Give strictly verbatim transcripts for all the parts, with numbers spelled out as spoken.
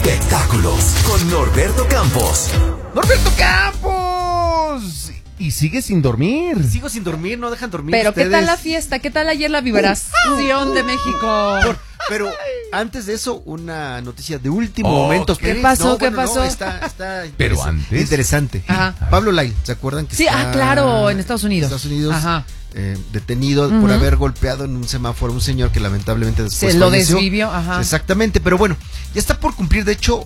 espectáculos con Norberto Campos. ¡Norberto Campos! Y sigue sin dormir. Sigo sin dormir, no dejan dormir. Pero ustedes. ¿qué tal la fiesta? ¿Qué tal ayer la vibración de México? Por- pero antes de eso, una noticia de último Oh, momento. ¿qué Pérez. pasó? No, ¿Qué bueno, no, pasó? está, está Pero interesa- antes. Interesante. Ajá. Pablo Lyle, ¿se acuerdan que Sí, está ah, claro, en Estados Unidos. Estados Unidos, Ajá. eh, detenido Ujú. por haber golpeado en un semáforo a un señor que lamentablemente después Se lo falleció. desvivió, ajá. Exactamente, pero bueno, ya está por cumplir, de hecho,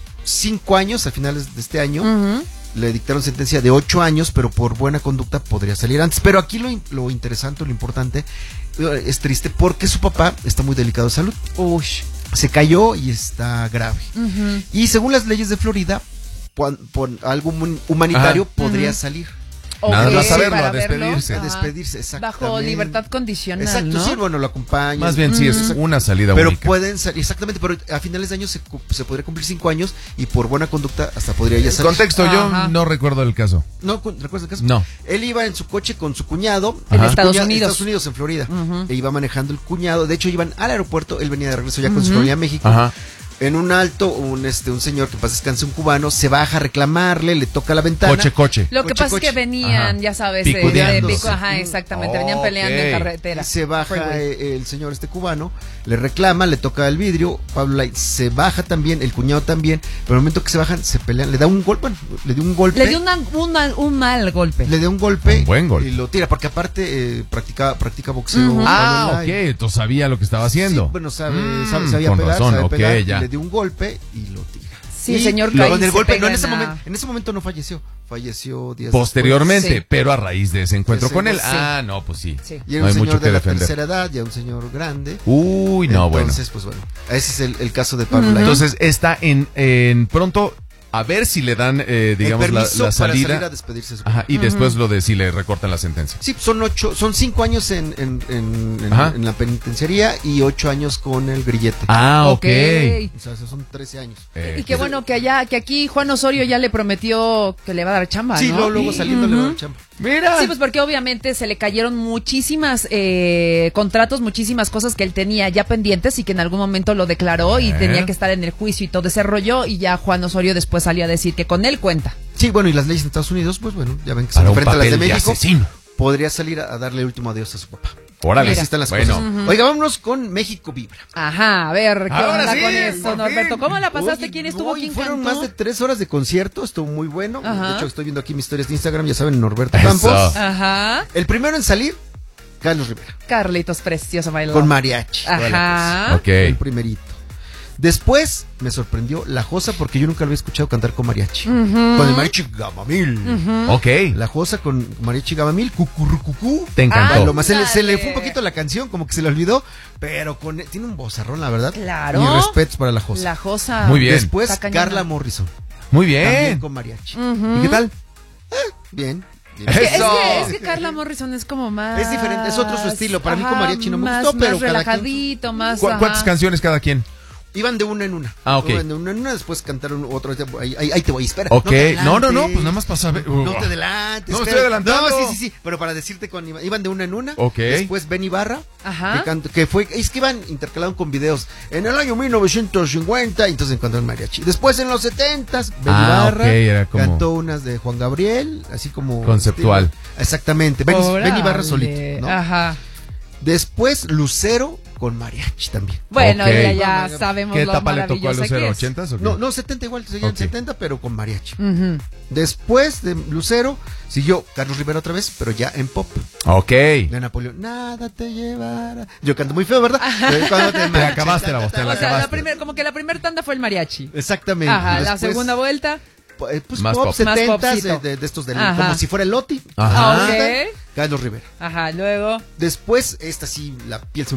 cinco años a finales de este año. Ujú. Le dictaron sentencia de ocho años, pero por buena conducta podría salir antes. Pero aquí lo, lo interesante, lo importante, eh, es triste porque su papá está muy delicado de salud. Ush. Se cayó y está grave. Ujú. Y según las leyes de Florida, por, por algo mun- humanitario Ajá. podría Ujú. salir. Nada Ok, más a verlo, para a despedirse. verlo. A Ajá. despedirse, exactamente. Bajo libertad condicional, Exacto, ¿no? sí, bueno, lo acompaña. Más bien, sí, es una salida Pero única. pueden salir, exactamente, pero a finales de año se, cu- se podría cumplir cinco años y por buena conducta hasta podría ya salir. Contexto, yo Ajá. no recuerdo el caso. ¿No cu- recuerdas el caso? No. Él iba en su coche con su cuñado. En Su Estados cuñado- Unidos. Estados Unidos, en Florida. Ujú. E iba manejando el cuñado. De hecho, iban al aeropuerto. Él venía de regreso ya con su Ujú. familia a México. Ajá. En un alto, un este un señor que pasa descanse, un cubano, se baja a reclamarle, le toca la ventana. Coche, coche. Lo que Coche, pasa coche. es que venían, Ajá. ya sabes, eh, de Picudeándose. pico, ajá, exactamente, venían Ok. peleando en Y carretera. se baja Freeway. eh, el señor este cubano, le reclama, le toca el vidrio, Pablo Light se baja también, el cuñado también, pero al momento que se bajan, se pelean, le da un golpe, le dio un golpe. Le dio una- una- un mal golpe. Le dio un golpe, Un buen golpe. y lo tira, porque aparte eh, practica, practica boxeo. Ujú. Ah, Pablo ok, Light. entonces sabía lo que estaba haciendo. Sí, bueno, sabe, Mm, sabe, sabía con pegar, razón, sabe ok, pegar, y ya. le dio un golpe y lo tira. Sí, Y el señor lo- cae con y el se golpe, pega no, en en ese la- momento, en ese momento no falleció, falleció días Posteriormente, Sí. pero a raíz de ese encuentro Ese con él. golpe. Ah, no, pues sí. Sí. después. Y era No un hay mucho señor que de la defender. tercera edad, ya un señor grande. Uy, no, bueno. Entonces, pues bueno, ese es el, el caso de Pablo Light. Entonces está en, en pronto a ver si le dan, eh, el digamos, la, permiso la para salida. salir a despedirse de su Ajá, y después lo de si le recortan la sentencia. Sí, son ocho, son cinco años en, en, en, en- Ajá. en la penitenciaría y ocho años con el grillete. Ah, ok. Ok. O sea, esos son trece años. Eh, Y qué bueno que allá, que aquí Juan Osorio ya le prometió que le va a dar chamba, Sí, ¿no? luego, luego saliendo le Ujú. va el chamba. Mira. Sí, pues porque obviamente se le cayeron muchísimas eh, contratos, muchísimas cosas que él tenía ya pendientes y que en algún momento lo declaró y Eh. tenía que estar en el juicio y todo ese rollo y ya Juan Osorio después salió a decir que con él cuenta. Sí, bueno, y las leyes en Estados Unidos, pues bueno, ya ven que Para son un diferentes a las de papel de México. asesino. Podría salir a, a darle el último adiós a su papá. Órale. Así están las bueno. cosas. Oiga, vámonos con México Vibra. Ajá, a ver, ¿qué Ahora onda sí, con por eso, fin. Norberto? ¿Cómo la pasaste? Oye, ¿Quién estuvo? hoy ¿Quién fueron cantó? más de tres horas de concierto, estuvo muy bueno. Ajá. De hecho, estoy viendo aquí mis historias de Instagram, ya saben, Norberto Eso. Campos. Ajá. El primero en salir, Carlos Rivera, Carlitos Precioso bailó. con mariachi. Ajá. Ok. El primerito. Después me sorprendió La Josa porque yo nunca lo había escuchado cantar con mariachi. Ujú. Con el mariachi Gamamil. Ok. La Josa con mariachi Gamamil, cucurrucucú. Te encantó. Ah, Lo más, se, le, se le Ándale. fue un poquito la canción, como que se le olvidó, pero con tiene un vozarrón, la verdad. Claro. Mis respetos para La Josa. La Josa. Muy bien. Después Está cañona. Carla Morrison, Muy también bien. con mariachi. Ujú. ¿Y qué tal? Bien. bien. Es que, es, Eso. que, es que Carla Morrison es como más... Es diferente, es otro su estilo. Para mí con Ajá, mariachi no me más- gustó, pero más cada quien- relajadito, más... ¿Cu- ajá. ¿Cuántas canciones cada quien? Iban de una en una. Ah, ok. Iban de una en una, después cantaron otro. Ahí, ahí, ahí te voy, espera. Ok. te No, no, no, adelantes. pues nada más para saber. No te adelantes. No, me espera. estoy adelantando. No, sí, sí, sí. Pero para decirte con iban de una en una. Ok. Después Benny Barra. Ajá. Que, cantó- que fue, es que iban intercalados con videos. En el año mil novecientos cincuenta, entonces encontró el mariachi. Después en los setentas, Benny Ah, Barra ok, era como- cantó unas de Juan Gabriel, así como Conceptual. estilo- exactamente. Benny, Órale. Benny Barra solito, ¿no? Ajá. Después Lucero con mariachi también. Bueno, Ok. ya, ya sabemos ¿Qué lo etapa le tocó a maravillosa Lucero? que es. ¿ochentas o qué? No, no, setenta igual, seguían Ok. setenta, pero con mariachi. Ujú. Después de Lucero, siguió Carlos Rivera otra vez, pero ya en pop. Ok. De Napoleón, nada te llevará. Yo canto muy feo, ¿verdad? Pero cuando te Te marches, acabaste la voz, te la O sea, la acabaste. primer, como que la primera tanda fue el mariachi. Exactamente. Ajá, la Después, segunda vuelta. eh, Pues Más pop, pop. setentas, Más popcito. de, de- de estos del, Ajá. como si fuera el Loti. Ajá. Ah, ok. Carlos Rivera. Ajá, luego. Después, esta sí, la piel se